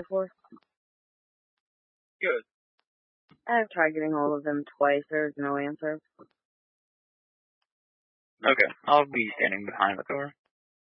before. Good. I've tried getting hold of them twice. There's no answer. Okay, I'll be standing behind the door.